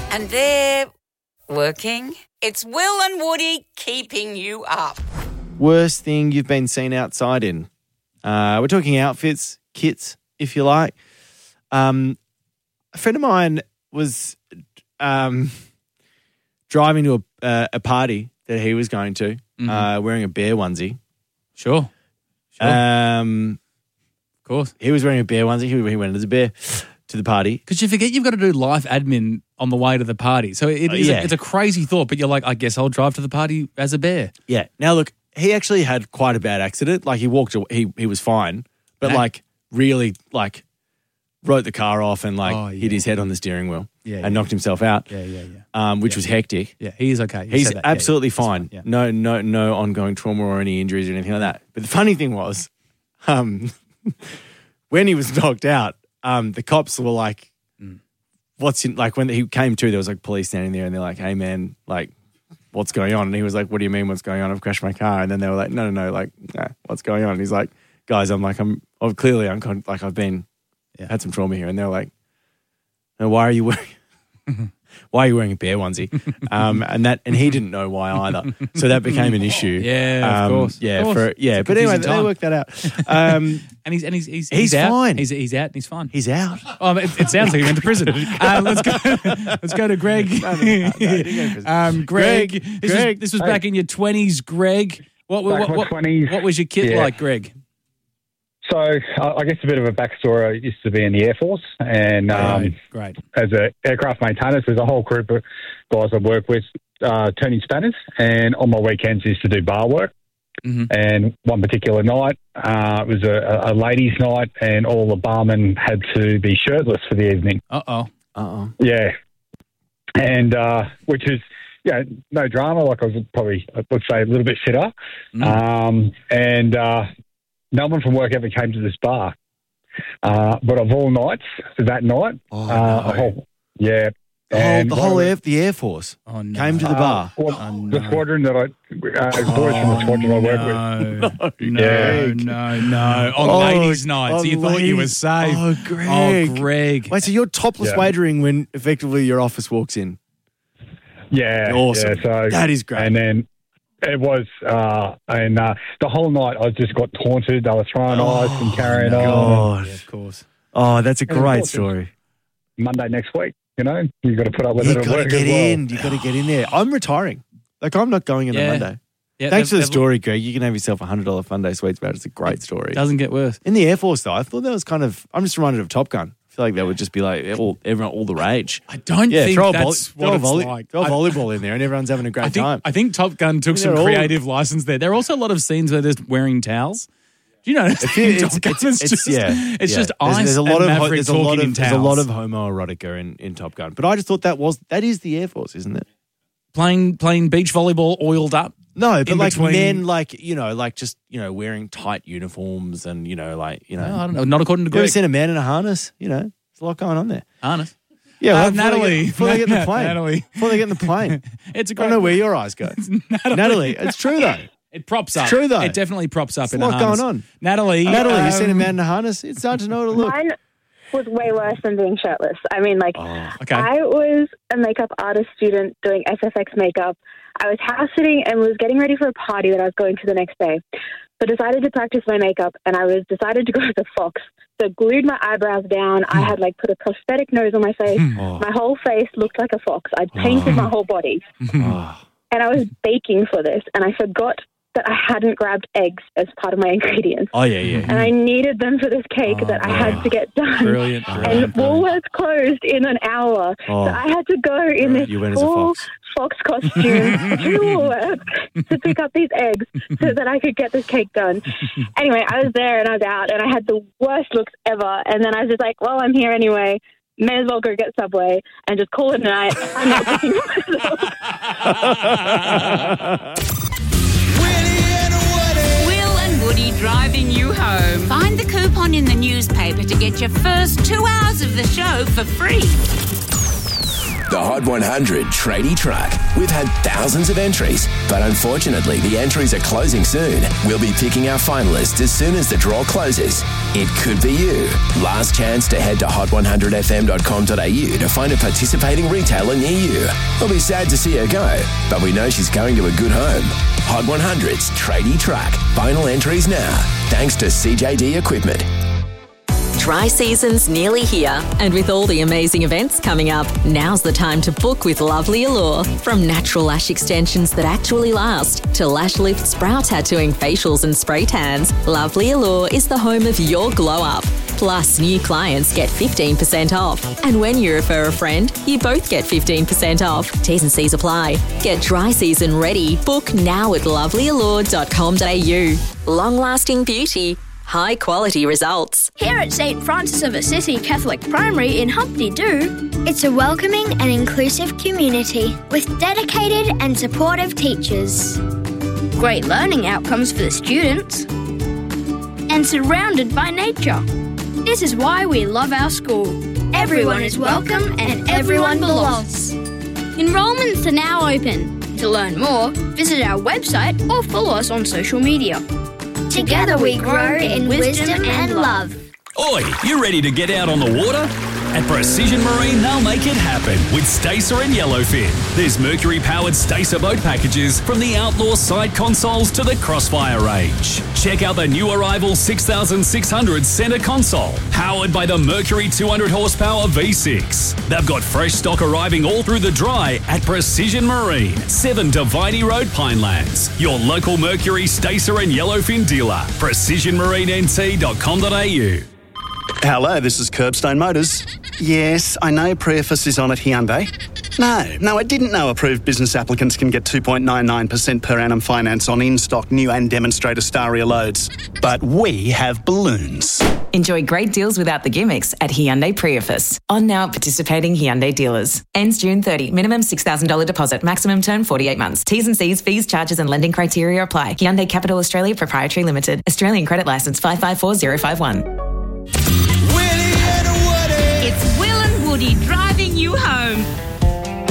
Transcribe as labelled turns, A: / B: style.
A: And they're working. It's Will and Woody keeping you up.
B: Worst thing you've been seen outside in? We're talking outfits, kits, if you like. A friend of mine was driving to a party that he was going to, wearing a bear onesie.
C: Sure. Of course.
B: He was wearing a bear onesie. He went as a bear to the party.
C: Because you forget you've got to do life admin on the way to the party. So it's a crazy thought, but you're like, I guess I'll drive to the party as a bear.
B: Yeah. Now, look, he actually had quite a bad accident. Like, he walked away, he was fine, but really wrote the car off and hit his head on the steering wheel and knocked himself out. Which was hectic.
C: Yeah, he is okay.
B: He's absolutely fine. Yeah. No ongoing trauma or any injuries or anything like that. But the funny thing was, when he was knocked out, the cops were like, what's in, like, when he came to, there was like police standing there and they're like, hey man, like, what's going on? And he was like, what do you mean what's going on? I've crashed my car. And then they were like, no, like, nah, what's going on? And he's like, guys, I've been, had some trauma here. And they're like, no, why are you wearing a bear onesie? And he didn't know why either. So that became an issue.
C: Yeah, of course.
B: Yeah,
C: of course.
B: But anyway, they worked that out.
C: And he's out.
B: Fine.
C: He's out and he's fine.
B: He's out.
C: Oh, it sounds like he went to prison. Let's go to Greg. Greg, this was back in your 20s, Greg. What was your kit like, Greg?
D: So I guess a bit of a backstory. I used to be in the Air Force, and
C: great.
D: As an aircraft maintainer, there's a whole group of guys I work with turning spanners, and on my weekends used to do bar work. Mm-hmm. And one particular night, it was a ladies' night, and all the barmen had to be shirtless for the evening. Yeah, and which is no drama. Like, I was probably, let's say, a little bit fitter, no one from work ever came to this bar. But of all nights, that night, the
B: Air Force came to the bar.
D: The squadron that boys from the squadron I work with.
C: No. On ladies' nights, you thought you were safe.
B: Oh, Greg. Wait, so you're topless waitering when effectively your office walks in?
D: Yeah.
B: Awesome.
D: Yeah, so
B: that is great.
D: And then it was, the whole night I just got taunted. They were throwing ice and carrying on.
C: Yeah, of course.
B: Oh, that's a great story.
D: Monday next week, you've got to put up with it at work as well.
B: You've got to get in there. I'm retiring. Like, I'm not going in on Monday. Yeah, thanks for the story, Greg. You can have yourself a $100 Fun Day Sweets Badge. It's a great story.
C: Doesn't get worse.
B: In the Air Force, though, I thought that was I'm just reminded of Top Gun. I feel like that would just be like all the rage.
C: I don't think that's what it's like.
B: Throw a volleyball in there and everyone's having a great time.
C: I think Top Gun took some creative license there. There are also a lot of scenes where they're just wearing towels. Do you notice? It's just ice
B: there's a lot
C: and
B: of
C: Maverick talking in towels.
B: There's a lot of homoerotica in Top Gun. But I just thought that is the Air Force, isn't it?
C: Playing beach volleyball oiled up.
B: No, but like men, wearing tight uniforms and,
C: I don't know. Not according to Greg.
B: You ever seen a man in a harness? There's a lot going on there.
C: Harness?
B: Yeah,
C: Natalie.
B: Before they get in the plane.
C: Natalie.
B: Before they get in the plane.
C: It's a great...
B: I don't know where your eyes go. Natalie. It's true, though.
C: It props up.
B: It's true, though.
C: It definitely props up in a
B: harness.
C: harness.
B: There's a lot going on.
C: Natalie,
B: you seen a man in a harness? It's hard to know what to look.
E: Mine was way worse than being shirtless. I mean,
C: okay.
E: I was a makeup artist student doing SFX makeup. I was house sitting and was getting ready for a party that I was going to the next day. So decided to practice my makeup, and I decided to go as a fox. So glued my eyebrows down. I had put a prosthetic nose on my face. My whole face looked like a fox. I'd painted my whole body. And I was baking for this, and I forgot that I hadn't grabbed eggs as part of my ingredients.
B: Oh, yeah.
E: And I needed them for this cake that I had to get done.
C: Brilliant.
E: And Woolworths closed in an hour. So I had to go in this full fox costume to Woolworths to pick up these eggs so that I could get this cake done. Anyway, I was there and I was out and I had the worst looks ever. And then I was just like, well, I'm here anyway. May as well go get Subway and just call it a night. I'm not picking myself.
A: Will and Woody driving you home. Find the coupon in the newspaper to get your first 2 hours of the show for free.
F: the Hot 100 Tradie Truck. We've had thousands of entries, but unfortunately the entries are closing soon. We'll be picking our finalists as soon as the draw closes. It could be you. Last chance to head to hot100fm.com.au to find a participating retailer near you. We'll be sad to see her go, but we know she's going to a good home. Hot 100's Tradie Truck. Final entries now, thanks to CJD Equipment.
G: Dry season's nearly here, and with all the amazing events coming up, now's the time to book with Lovely Allure. From natural lash extensions that actually last to lash lifts, brow tattooing, facials and spray tans, Lovely Allure is the home of your glow up. Plus, new clients get 15% off. And when you refer a friend, you both get 15% off. T's and C's apply. Get dry season ready. Book now at lovelyallure.com.au. Long-lasting beauty. High quality results.
H: Here at St. Francis of Assisi Catholic Primary in Humpty Doo,
I: it's a welcoming and inclusive community with dedicated and supportive teachers.
H: Great learning outcomes for the students, and surrounded by nature. This is why we love our school. Everyone is welcome and everyone belongs. Enrollments are now open. To learn more, visit our website or follow us on social media.
I: Together we grow in wisdom and love.
J: Oi, you ready to get out on the water? At Precision Marine, they'll make it happen with Stacer and Yellowfin. There's Mercury-powered Stacer boat packages from the Outlaw side consoles to the Crossfire range. Check out the new arrival 6600 centre console, powered by the Mercury 200 horsepower V6. They've got fresh stock arriving all through the dry at Precision Marine, 7 Diviney Road, Pinelands. Your local Mercury, Stacer and Yellowfin dealer. PrecisionMarineNT.com.au.
K: Hello, this is Curbstone Motors. Yes, I know Preface is on at Hyundai. No, I didn't know approved business applicants can get 2.99% per annum finance on in-stock new and demonstrator Staria loads. But we have balloons.
L: Enjoy great deals without the gimmicks at Hyundai Preface. On now at participating Hyundai dealers. Ends June 30. Minimum $6,000 deposit. Maximum term 48 months. T's and C's, fees, charges and lending criteria apply. Hyundai Capital Australia Proprietary Limited. Australian Credit Licence 554051.